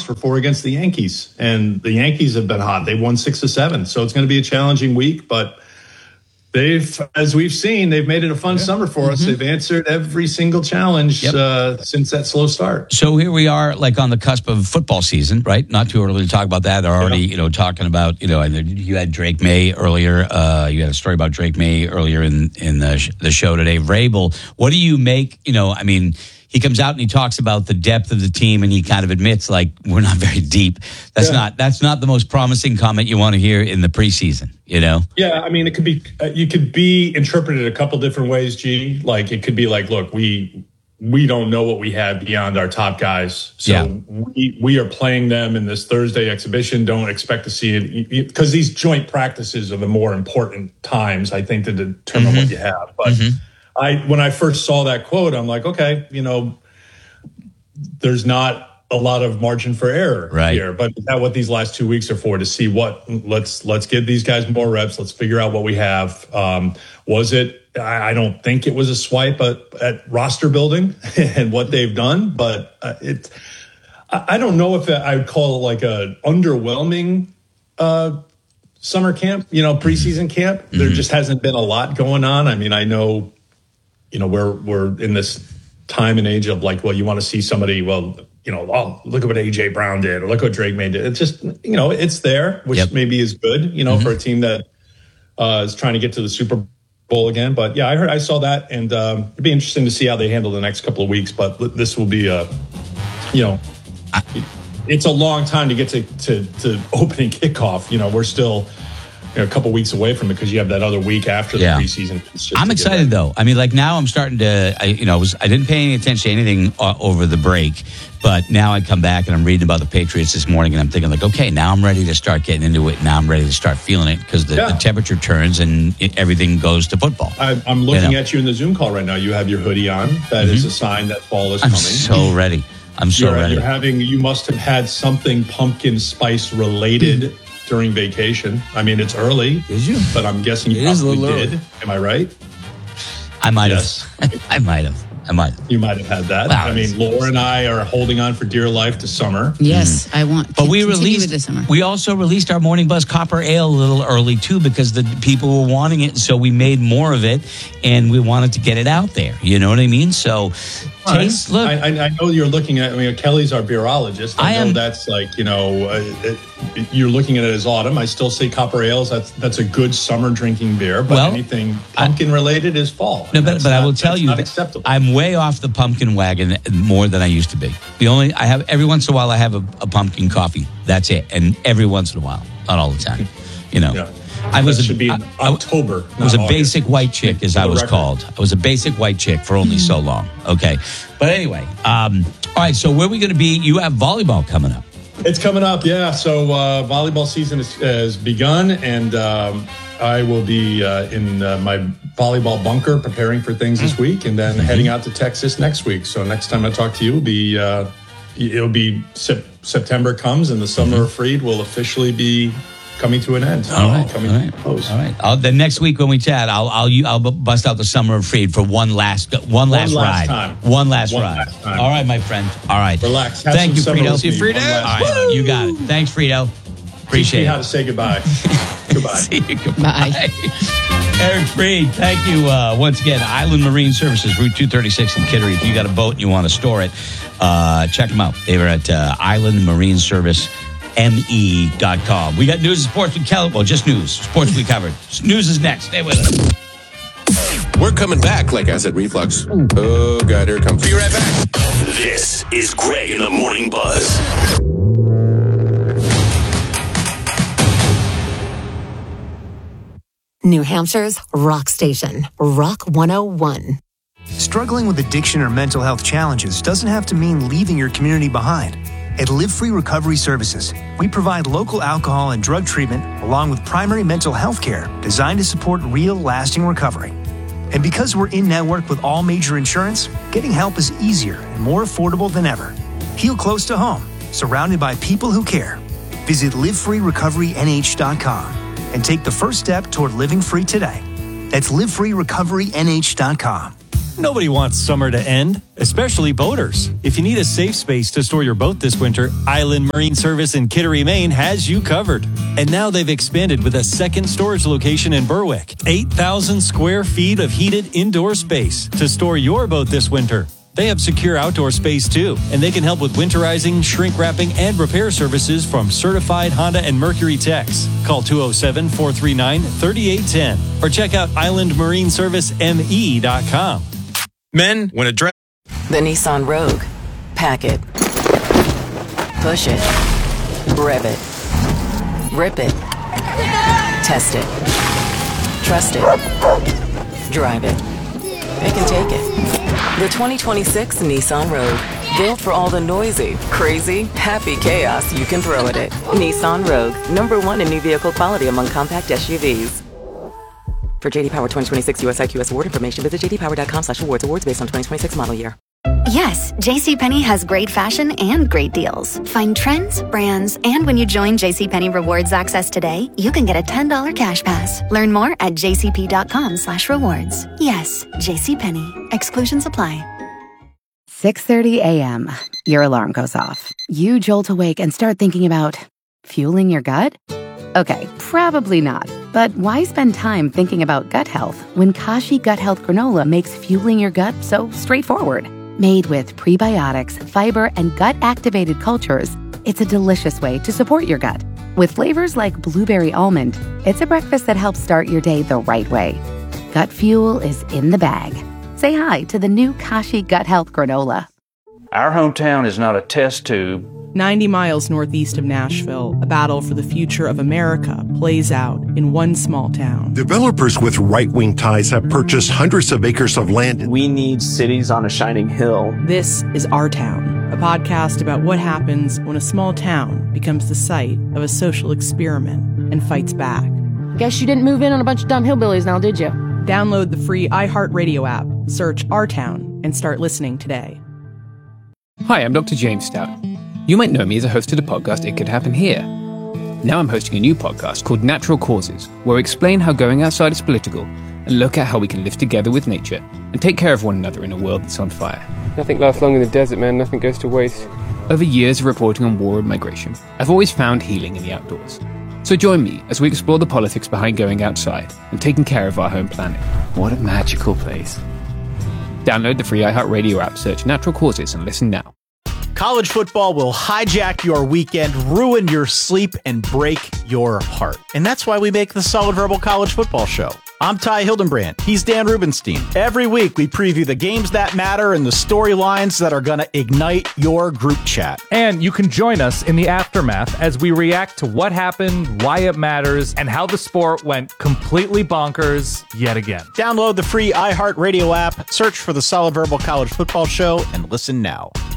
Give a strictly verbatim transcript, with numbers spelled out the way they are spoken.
for four against the Yankees. And the Yankees have been hot. They won six to seven. So it's going to be a challenging week, but they've, as we've seen, they've made it a fun yeah. summer for us. Mm-hmm. They've answered every single challenge yep. uh, since that slow start. So here we are, like on the cusp of football season, right? Not too early to talk about that. They're already, yeah. you know, talking about, you know, and you had Drake May earlier. Uh, you had a story about Drake May earlier in in the sh- the show today. Vrabel, what do you make? You know, I mean, he comes out and he talks about the depth of the team, and he kind of admits, like, we're not very deep. That's yeah. not that's not the most promising comment you want to hear in the preseason, you know? Yeah, I mean, it could be uh, you could be interpreted a couple different ways, G. Like, it could be like, look, we we don't know what we have beyond our top guys, so yeah. we we are playing them in this Thursday exhibition. Don't expect to see it, because these joint practices are the more important times, I think, to determine mm-hmm. what you have. But mm-hmm. I, when I first saw that quote, I'm like, okay, you know, there's not a lot of margin for error right. here, but is that what these last two weeks are for? To see what, let's, let's give these guys more reps. Let's figure out what we have. Um, was it, I, I don't think it was a swipe at, at roster building and what they've done, but uh, it, I, I don't know if I would call it like a underwhelming, uh, summer camp, you know, preseason camp. Mm-hmm. There just hasn't been a lot going on. I mean, I know, you know, we're we're in this time and age of like, well, you want to see somebody, well, you know, oh, look at what A J Brown did, or look what Drake May did. It's just, you know, it's there, which yep. maybe is good, you know, mm-hmm. for a team that uh, is trying to get to the Super Bowl again. But yeah, I heard, I saw that, and um, it'd be interesting to see how they handle the next couple of weeks. But this will be a, you know, it's a long time to get to to, to opening kickoff. You know, we're still, you know, a couple weeks away from it, because you have that other week after the yeah. preseason. I'm excited though. I mean, like now I'm starting to, I, you know, I, was, I didn't pay any attention to anything uh, over the break, but now I come back and I'm reading about the Patriots this morning, and I'm thinking like, okay, now I'm ready to start getting into it. Now I'm ready to start feeling it, because the, yeah. the temperature turns and it, everything goes to football. I, I'm looking you know? at you in the Zoom call right now. You have your hoodie on. That mm-hmm. is a sign that fall is I'm coming. I'm so ready. I'm so you're, ready. You're having, you must have had something pumpkin spice related during vacation. I mean, it's early. Did you? But I'm guessing you it probably did. Am I right? I might yes. have. I might have. I might. You might have had that. Wow. I mean, Laura and I are holding on for dear life to summer. Yes, mm. I want. But we released. This summer. We also released our Morning Buzz Copper Ale a little early too, because the people were wanting it. So we made more of it, and we wanted to get it out there. You know what I mean? So, right. taste. Look, I, I know you're looking at. I mean, Kelly's our beerologist. I, I know am, that's like, you know, uh, it, you're looking at it as autumn. I still say Copper Ales. That's that's a good summer drinking beer. But well, anything pumpkin I, related is fall. No, but, but not, I will tell you, not that acceptable. I'm way off the pumpkin wagon more than I used to be. The only I have every once in a while I have a, a pumpkin coffee. That's it, and every once in a while, not all the time. You know, yeah. I was that should a, be in I, October. I was a August. basic white chick, as I was record. called. I was a basic white chick for only so long. Okay, but anyway, um, all right. So where are we going to be? You have volleyball coming up. It's coming up, yeah. So uh, volleyball season is, has begun, and um, I will be uh, in uh, my volleyball bunker preparing for things this week, and then mm-hmm. heading out to Texas next week. So next time I talk to you will be uh, it'll be sep- September comes, and the summer mm-hmm. of Freed will officially be coming to an end. All right, coming all right, to a close. All right. I'll, then next week when we chat, I'll I'll I'll bust out the summer of Freed for one last one last, one last ride, time. one last one ride. Last time. All right, my friend. All right, relax. Have Thank you, Frito. See you, Frito. All right, you got it. Thanks, Frito. Appreciate Teach me it. how to say goodbye. Goodbye. See you. Goodbye. Bye. Eric Freed, thank you uh, once again. Island Marine Services, Route two thirty-six in Kittery. If you got a boat and you want to store it, uh, check them out. They were at uh, Island Marine Service. M E dot com. We got news and sports with Kelly. Well, just news. Sports we covered. News is next. Stay with us. We're coming back like acid reflux. Oh, God, here it comes. Be right back. This is Greg in the Morning Buzz. New Hampshire's rock station, Rock one oh one. Struggling with addiction or mental health challenges doesn't have to mean leaving your community behind. At Live Free Recovery Services, we provide local alcohol and drug treatment along with primary mental health care designed to support real, lasting recovery. And because we're in network with all major insurance, getting help is easier and more affordable than ever. Heal close to home, surrounded by people who care. Visit live free recovery n h dot com and take the first step toward living free today. That's live free recovery n h dot com. Nobody wants summer to end, especially boaters. If you need a safe space to store your boat this winter, Island Marine Service in Kittery, Maine has you covered. And now they've expanded with a second storage location in Berwick. eight thousand square feet of heated indoor space to store your boat this winter. They have secure outdoor space too, and they can help with winterizing, shrink wrapping, and repair services from certified Honda and Mercury techs. Call two oh seven, four three nine, three eight one zero or check out island marine service m e dot com. Men, when a dress... The Nissan Rogue. Pack it. Push it. Rev it. Rip it. Test it. Trust it. Drive it. Pick and take it. The twenty twenty-six Nissan Rogue. Built for all the noisy, crazy, happy chaos you can throw at it. Nissan Rogue. Number one in new vehicle quality among compact S U Vs. For J D Power twenty twenty-six U S I Q S award information, visit j d power dot com slash awards. Awards based on twenty twenty-six model year. Yes, JCPenney has great fashion and great deals. Find trends, brands, and when you join JCPenney Rewards Access today, you can get a ten dollars cash pass. Learn more at j c p dot com slash rewards. Yes, JCPenney. Exclusions apply. six thirty a.m. Your alarm goes off. You jolt awake and start thinking about fueling your gut? Okay, probably not. But why spend time thinking about gut health when Kashi Gut Health Granola makes fueling your gut so straightforward? Made with prebiotics, fiber, and gut-activated cultures, it's a delicious way to support your gut. With flavors like blueberry almond, it's a breakfast that helps start your day the right way. Gut fuel is in the bag. Say hi to the new Kashi Gut Health Granola. Our hometown is not a test tube. ninety miles northeast of Nashville, a battle for the future of America plays out in one small town. Developers with right-wing ties have purchased hundreds of acres of land. We need cities on a shining hill. This is Our Town, a podcast about what happens when a small town becomes the site of a social experiment and fights back. Guess you didn't move in on a bunch of dumb hillbillies now, did you? Download the free iHeartRadio app, search Our Town, and start listening today. Hi, I'm Doctor James Stout. You might know me as a host of the podcast It Could Happen Here. Now I'm hosting a new podcast called Natural Causes, where I explain how going outside is political and look at how we can live together with nature and take care of one another in a world that's on fire. Nothing lasts long in the desert, man. Nothing goes to waste. Over years of reporting on war and migration, I've always found healing in the outdoors. So join me as we explore the politics behind going outside and taking care of our home planet. What a magical place. Download the free iHeartRadio app, search Natural Causes, and listen now. College football will hijack your weekend, ruin your sleep, and break your heart. And that's why we make the Solid Verbal College Football Show. I'm Ty Hildenbrand. He's Dan Rubenstein. Every week, we preview the games that matter and the storylines that are going to ignite your group chat. And you can join us in the aftermath as we react to what happened, why it matters, and how the sport went completely bonkers yet again. Download the free iHeartRadio app, search for the Solid Verbal College Football Show, and listen now.